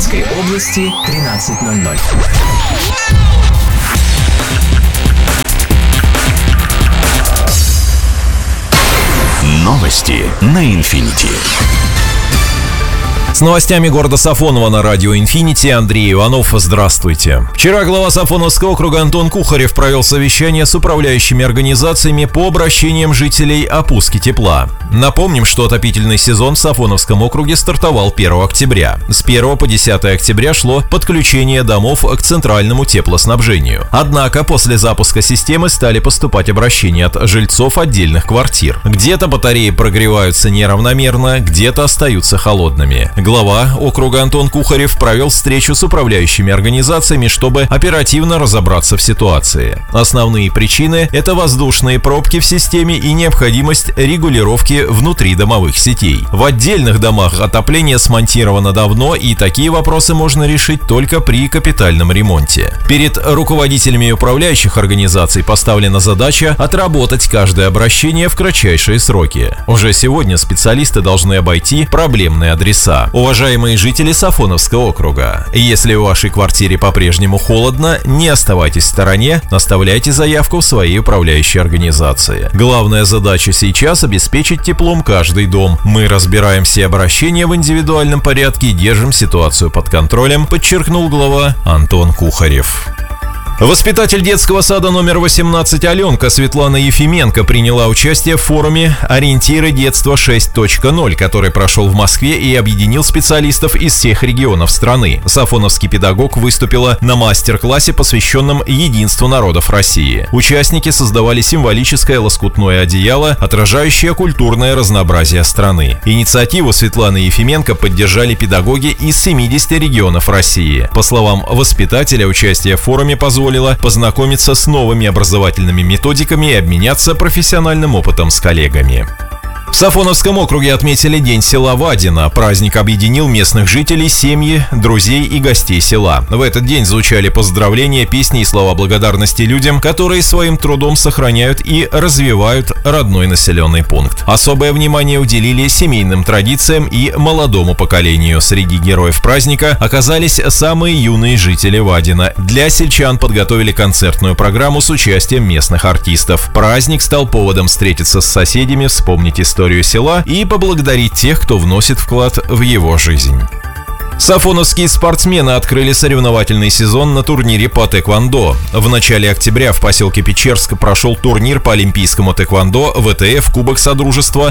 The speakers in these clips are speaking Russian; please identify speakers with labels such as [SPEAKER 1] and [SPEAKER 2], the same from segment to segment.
[SPEAKER 1] Саратовской области 13:00.
[SPEAKER 2] Новости на Инфинити.
[SPEAKER 3] С новостями города Сафоново на радио «Инфинити» Андрей Иванов. Здравствуйте. Вчера глава Сафоновского округа Антон Кухарев провел совещание с управляющими организациями по обращениям жителей о пуске тепла. Напомним, что отопительный сезон в Сафоновском округе стартовал 1 октября. С 1 по 10 октября шло подключение домов к центральному теплоснабжению. Однако после запуска системы стали поступать обращения от жильцов отдельных квартир. Где-то батареи прогреваются неравномерно, где-то остаются холодными. Глава округа Антон Кухарев провел встречу с управляющими организациями, чтобы оперативно разобраться в ситуации. Основные причины – это воздушные пробки в системе и необходимость регулировки внутридомовых сетей. В отдельных домах отопление смонтировано давно, и такие вопросы можно решить только при капитальном ремонте. Перед руководителями управляющих организаций поставлена задача отработать каждое обращение в кратчайшие сроки. Уже сегодня специалисты должны обойти проблемные адреса. Уважаемые жители Сафоновского округа, если в вашей квартире по-прежнему холодно, не оставайтесь в стороне, оставляйте заявку в своей управляющей организации. Главная задача сейчас – обеспечить теплом каждый дом. Мы разбираем все обращения в индивидуальном порядке и держим ситуацию под контролем, подчеркнул глава Антон Кухарев. Воспитатель детского сада номер 18 Аленка Светлана Ефименко приняла участие в форуме «Ориентиры детства 6.0», который прошел в Москве и объединил специалистов из всех регионов страны. Сафоновский педагог выступила на мастер-классе, посвященном единству народов России. Участники создавали символическое лоскутное одеяло, отражающее культурное разнообразие страны. Инициативу Светланы Ефименко поддержали педагоги из 70 регионов России. По словам воспитателя, участие в форуме позволило познакомиться с новыми образовательными методиками и обменяться профессиональным опытом с коллегами. В Сафоновском округе отметили День села Вадино. Праздник объединил местных жителей, семьи, друзей и гостей села. В этот день звучали поздравления, песни и слова благодарности людям, которые своим трудом сохраняют и развивают родной населенный пункт. Особое внимание уделили семейным традициям и молодому поколению. Среди героев праздника оказались самые юные жители Вадино. Для сельчан подготовили концертную программу с участием местных артистов. Праздник стал поводом встретиться с соседями, вспомнить историю села и поблагодарить тех, кто вносит вклад в его жизнь. Сафоновские спортсмены открыли соревновательный сезон на турнире по тэквондо. В начале октября в поселке Печерск прошел турнир по олимпийскому тэквондо ВТФ Кубок Содружества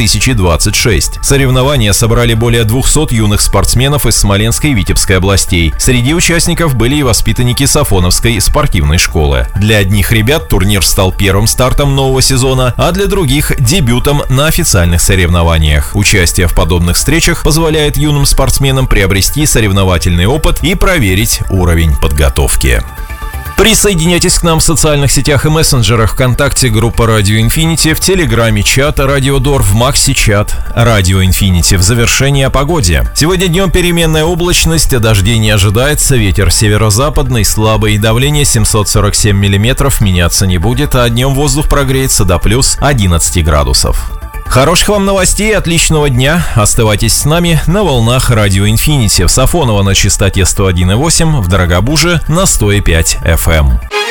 [SPEAKER 3] 2026. Соревнования собрали более 200 юных спортсменов из Смоленской и Витебской областей. Среди участников были и воспитанники Сафоновской спортивной школы. Для одних ребят турнир стал первым стартом нового сезона, а для других – дебютом на официальных соревнованиях. Участие в подобных встречах позволяет юным спортсменам приобрести соревновательный опыт и проверить уровень подготовки. Присоединяйтесь к нам в социальных сетях и мессенджерах: ВКонтакте, группа Радио Инфинити, в Телеграме чат Радио Дор, в Макси чат Радио Инфинити. В завершении о погоде. Сегодня днем переменная облачность, дождей не ожидается, ветер северо-западный, слабый, давление 747 миллиметров, меняться не будет, а днем воздух прогреется до плюс 11 градусов. Хороших вам новостей, отличного дня. Оставайтесь с нами на волнах Радио Инфинити. В Сафоново на частоте 101,8, в Дорогобуже на 105 FM.